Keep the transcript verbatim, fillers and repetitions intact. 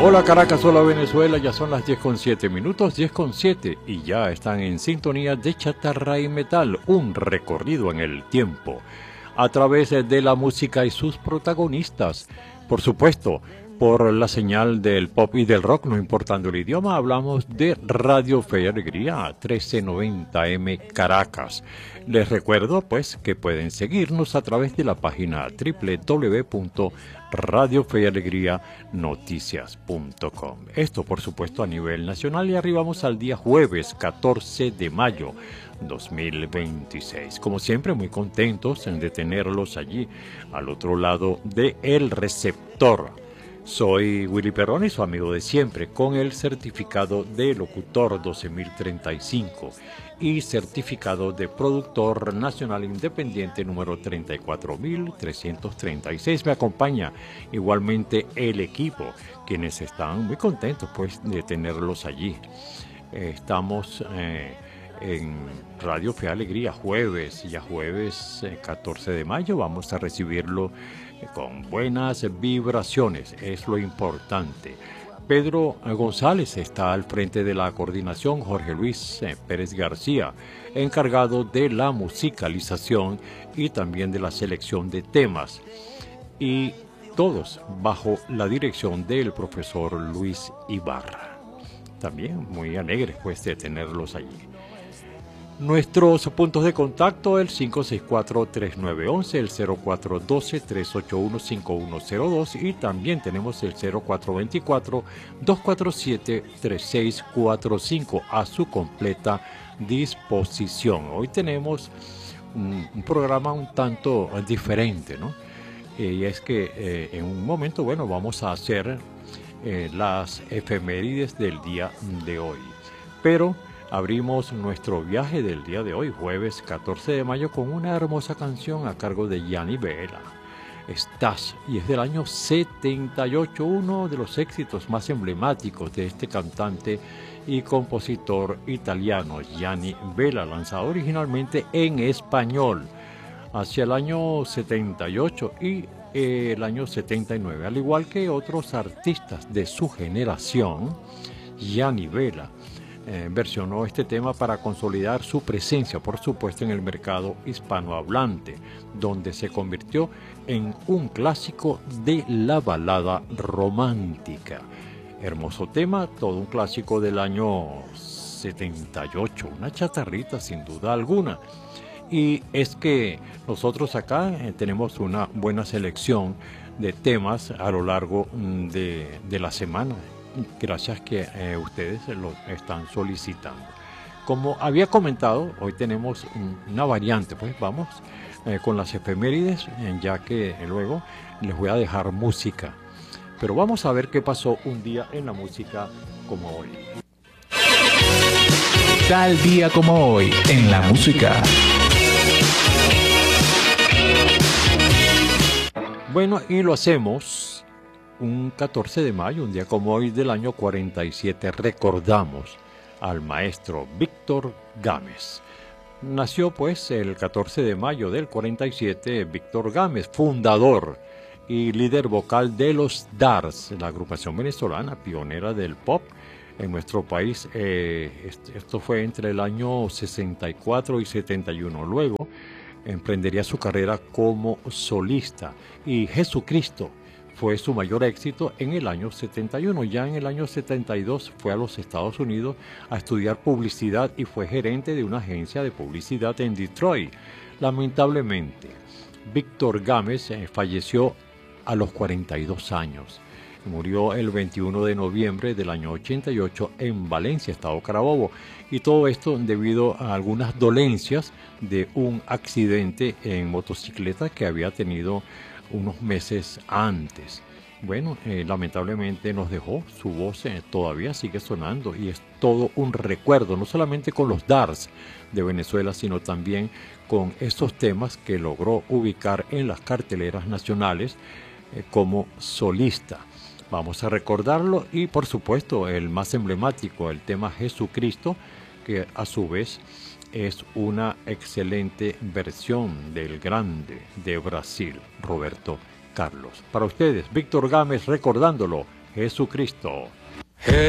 Hola Caracas, hola Venezuela, ya son las diez con siete minutos, diez con siete y ya están en sintonía de Chatarra y Metal, un recorrido en el tiempo, a través de la música y sus protagonistas. Por supuesto, por la señal del pop y del rock, no importando el idioma, hablamos de Radio Fe y Alegría, trece noventa M Caracas. Les recuerdo pues que pueden seguirnos a través de la página doble u doble u doble u punto radio fe y alegría noticias punto com. Esto por supuesto a nivel nacional, y arribamos al día jueves catorce de mayo dos mil veintiséis. Como siempre, muy contentos de tenerlos allí al otro lado del receptor. Soy Willy Perroni, su amigo de siempre, con el certificado de locutor doce mil treinta y cinco y certificado de productor nacional independiente número treinta y cuatro mil trescientos treinta y seis. Me acompaña igualmente el equipo, quienes están muy contentos pues de tenerlos allí. Eh, estamos eh, en Radio Fe y Alegría jueves, ya jueves eh, catorce de mayo, vamos a recibirlo con buenas vibraciones, es lo importante. Pedro González está al frente de la coordinación, Jorge Luis Pérez García, encargado de la musicalización y también de la selección de temas, y todos bajo la dirección del profesor Luis Ibarra. También muy alegres pues de tenerlos allí. Nuestros puntos de contacto, el cinco seis cuatro, tres nueve uno uno, el cero cuatro uno dos, tres ocho uno, cinco uno cero dos, y también tenemos el cero cuatro dos cuatro, dos cuatro siete, tres seis cuatro cinco a su completa disposición. Hoy tenemos un, un programa un tanto diferente, ¿no? Eh, y es que eh, en un momento, bueno, vamos a hacer eh, las efemérides del día de hoy. Pero abrimos nuestro viaje del día de hoy, jueves catorce de mayo, con una hermosa canción a cargo de Gianni Vela. Estás, y es del año setenta y ocho, uno de los éxitos más emblemáticos de este cantante y compositor italiano, Gianni Vela, lanzado originalmente en español hacia el año setenta y ocho y eh, el año setenta y nueve. Al igual que otros artistas de su generación, Gianni Vela Eh, versionó este tema para consolidar su presencia, por supuesto, en el mercado hispanohablante, donde se convirtió en un clásico de la balada romántica. Hermoso tema, todo un clásico del año setenta y ocho, una chatarrita sin duda alguna. Y es que nosotros acá eh, tenemos una buena selección de temas a lo largo de, de la semana, gracias que eh, ustedes lo están solicitando. Como había comentado, hoy tenemos un, una variante, pues vamos eh, con las efemérides, eh, ya que eh, luego les voy a dejar música. Pero vamos a ver qué pasó un día en la música como hoy. Tal día como hoy en la música. Bueno, y lo hacemos un catorce de mayo, un día como hoy del año cuarenta y siete, recordamos al maestro Víctor Gámez. Nació pues el catorce de mayo del cuarenta y siete Víctor Gámez, fundador y líder vocal de los Dars, la agrupación venezolana pionera del pop en nuestro país. Eh, esto fue entre el año sesenta y cuatro y setenta y uno. Luego emprendería su carrera como solista, y Jesucristo fue su mayor éxito en el año setenta y uno. Ya en el año setenta y dos fue a los Estados Unidos a estudiar publicidad y fue gerente de una agencia de publicidad en Detroit. Lamentablemente, Víctor Gámez eh, falleció a los cuarenta y dos años. Murió el veintiuno de noviembre del año ochenta y ocho en Valencia, estado Carabobo. Y todo esto debido a algunas dolencias de un accidente en motocicleta que había tenido unos meses antes. Bueno, eh, lamentablemente nos dejó. Su voz eh, todavía sigue sonando y es todo un recuerdo, no solamente con los Dars de Venezuela, sino también con estos temas que logró ubicar en las carteleras nacionales eh, como solista. Vamos a recordarlo, y por supuesto el más emblemático, el tema Jesucristo, que a su vez es una excelente versión del grande de Brasil, Roberto Carlos. Para ustedes, Víctor Gámez recordándolo, Jesucristo.